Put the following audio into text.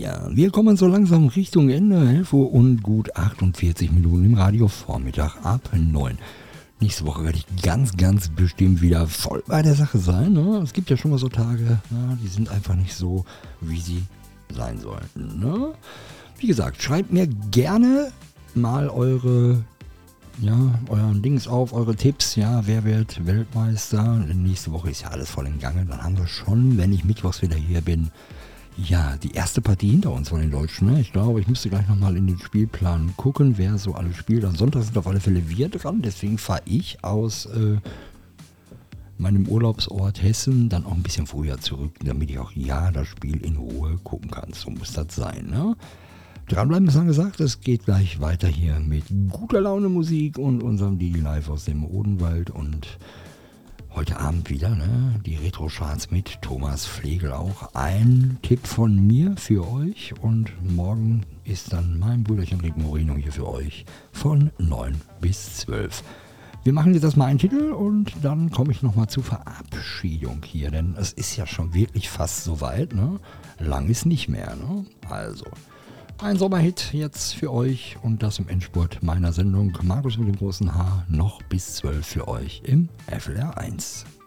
Ja, wir kommen so langsam Richtung Ende. 11 Uhr und gut 48 Minuten im Radio Vormittag ab 9. Nächste Woche werde ich ganz bestimmt wieder voll bei der Sache sein. Ne? Es gibt ja schon mal so Tage, ja, die sind einfach nicht so, wie sie sein sollten. Ne? Wie gesagt, schreibt mir gerne mal euren Dings auf, eure Tipps. Ja, wer wird Weltmeister? Nächste Woche ist ja alles voll in Gange. Dann haben wir schon, wenn ich mittwochs wieder hier bin, ja, die erste Partie hinter uns von den Deutschen. Ne? Ich glaube, ich müsste gleich nochmal in den Spielplan gucken, wer so alles spielt. Am Sonntag sind auf alle Fälle wir dran. Deswegen fahre ich aus meinem Urlaubsort Hessen dann auch ein bisschen früher zurück, damit ich auch das Spiel in Ruhe gucken kann. So muss das sein. Ne? Dranbleiben ist angesagt. Es geht gleich weiter hier mit guter Laune Musik und unserem Didi Live aus dem Odenwald. Und heute Abend wieder, ne? Die Retro-Charts mit Thomas Flegel auch. Ein Tipp von mir für euch und morgen ist dann mein Brüderchen Rick Moreno hier für euch von 9 bis 12. Wir machen jetzt erstmal einen Titel und dann komme ich nochmal zur Verabschiedung hier, denn es ist ja schon wirklich fast soweit, ne? Lang ist nicht mehr, ne? Also, ein Sommerhit jetzt für euch und das im Endspurt meiner Sendung. Markus mit dem großen H noch bis 12 für euch im FLR 1.